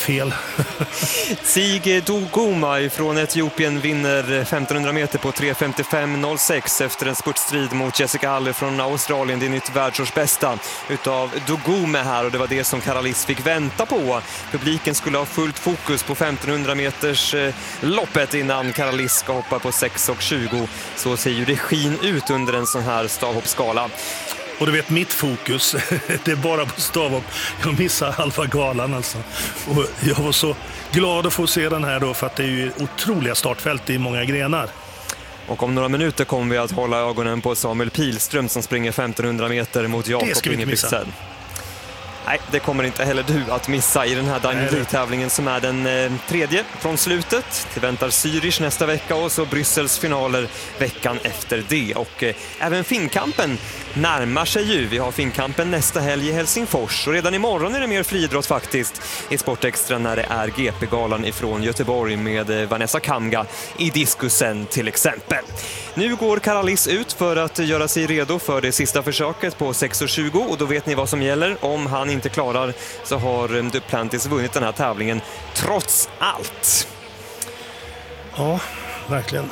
fel. Sige Dogoma från Etiopien vinner 1500 meter på 3:55,06 efter en spurtstrid mot Jessica Halle från Australien. Det är nytt världsårsbästa utav Dogoma här, och det var det som Karalis fick vänta på. Publiken skulle ha fullt fokus på 1500 meters loppet innan Karalis ska hoppa på 6:20. Så ser ju det skin ut under en sån här stavhoppsskala. Och du vet, mitt fokus, det är bara på stavhopp. Jag missar halva galan alltså. Och jag var så glad att få se den här då, för att det är ju otroliga startfält i många grenar. Och om några minuter kommer vi att hålla ögonen på Samuel Pilström som springer 1500 meter mot Jakob Ingebrigtsen. Nej, det kommer inte heller du att missa i den här Diamond League-tävlingen som är den tredje från slutet. Det väntar Zürich nästa vecka och så Bryssels finaler veckan efter det. Och även Finnkampen närmar sig ju. Vi har Finnkampen nästa helg i Helsingfors. Och redan imorgon är det mer friidrott faktiskt i Sportextra när det är GP-galan ifrån Göteborg med Vanessa Kamga i diskusen till exempel. Nu går Karalis ut för att göra sig redo för det sista försöket på 6:20 och då vet ni vad som gäller. Om han inte klarar så har Duplantis vunnit den här tävlingen trots allt. Ja, verkligen.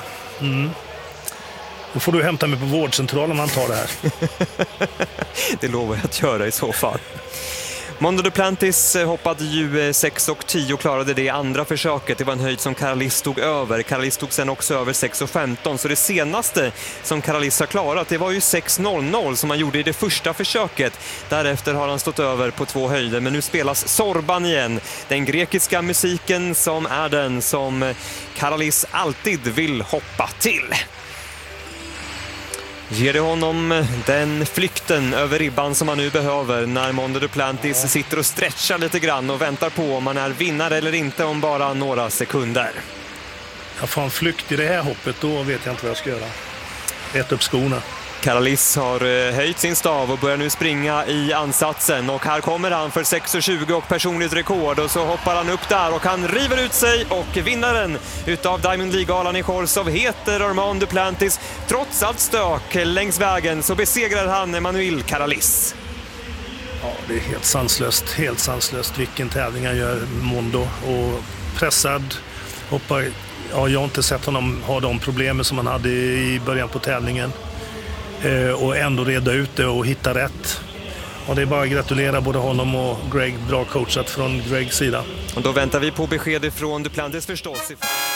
Då får du hämta mig på vårdcentralen om han tar det här. Det lovar jag att göra i så fall. Mondo Duplantis hoppade ju 6:10 och klarade det andra försöket. Det var en höjd som Karalis stod över. Karalis stod sen också över 6:15. Så det senaste som Karalis har klarat, det var ju 6:00 som han gjorde i det första försöket. Därefter har han stått över på 2 höjder. Men nu spelas Sorban igen. Den grekiska musiken som är den som Karalis alltid vill hoppa till. Ger det honom den flykten över ribban som han nu behöver när Mondo Duplantis sitter och stretchar lite grann och väntar på om han är vinnare eller inte om bara några sekunder. Jag får en flykt i det här hoppet, då vet jag inte vad jag ska göra. Ät upp skorna. Karalis har höjt sin stav och börjar nu springa i ansatsen. Och här kommer han för 6:20 och personligt rekord. Och så hoppar han upp där och han river ut sig. Och vinnaren utav Diamond League-galan i Chorzów heter Armand Duplantis. Trots allt stök längs vägen så besegrar han Emmanuel Karalis. Ja, det är helt sanslöst. Helt sanslöst vilken tävling han gör, Mondo. Och pressad. Hoppar. Ja, jag har inte sett honom ha de problemen som han hade i början på tävlingen. Och ändå reda ut det och hitta rätt. Och det är bara att gratulera både honom och Greg. Bra coachat från Gregs sida. Och då väntar vi på besked från Duplantis förstås.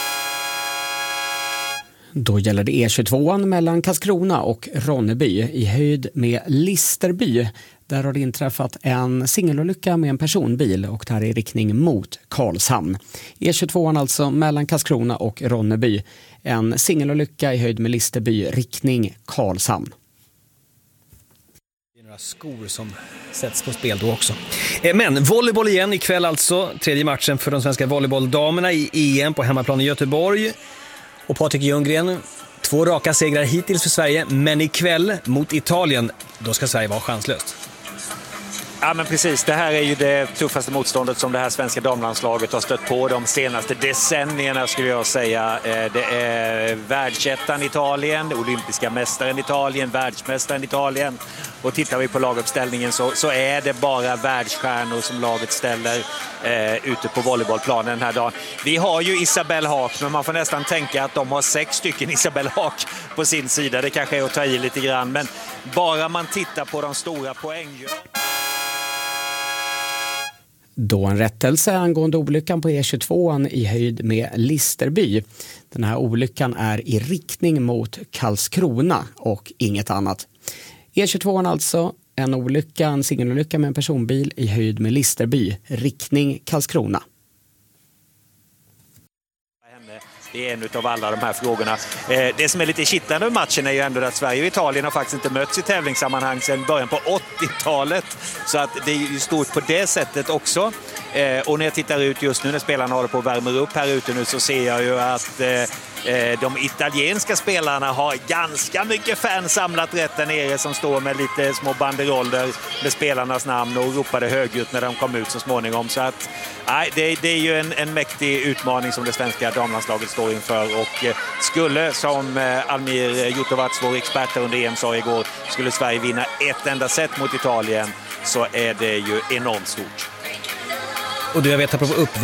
Då gäller det E22 mellan Karlskrona och Ronneby i höjd med Listerby. Där har det inträffat en singelolycka med en personbil och det här är i riktning mot Karlshamn. E22 alltså mellan Karlskrona och Ronneby. En singelolycka i höjd med Listerby, riktning Karlshamn. Det är några skor som sätts på spel då också. Men volleyboll igen ikväll alltså. Tredje matchen för de svenska volleybolldamerna i EM på hemmaplan i Göteborg. Och Patrik Ljunggren, 2 raka segrar hittills för Sverige, men ikväll mot Italien, då ska Sverige vara chanslöst. Ja, men precis. Det här är ju det tuffaste motståndet som det här svenska damlandslaget har stött på de senaste decennierna, skulle jag säga. Det är världsettan Italien, olympiska mästaren Italien, världsmästaren Italien. Och tittar vi på laguppställningen så är det bara världsstjärnor som laget ställer ute på volleybollplanen den här dagen. Vi har ju Isabelle Haak, men man får nästan tänka att de har 6 stycken Isabelle Haak på sin sida. Det kanske är att ta i lite grann, men bara man tittar på de stora poängen. Då en rättelse angående olyckan på E22 i höjd med Listerby. Den här olyckan är i riktning mot Karlskrona och inget annat. E22 alltså, en singelolycka med en personbil i höjd med Listerby, riktning Karlskrona. Det är en av alla de här frågorna. Det som är lite kittlande med matchen är ju ändå att Sverige och Italien har faktiskt inte mötts i tävlingssammanhang sedan början på 80-talet. Så att det är ju stort på det sättet också. Och när jag tittar ut just nu när spelarna håller på att värma upp här ute nu så ser jag ju att de italienska spelarna har ganska mycket fans samlat rätt där nere som står med lite små banderoller med spelarnas namn och ropade högljutt när de kom ut så småningom. Så att nej, det är ju en mäktig utmaning som det svenska damlandslaget står inför. Och skulle, som Almir Jutovac, vår expert under EM, sa igår, skulle Sverige vinna ett enda set mot Italien så är det ju enormt stort. Och du, jag vet apropå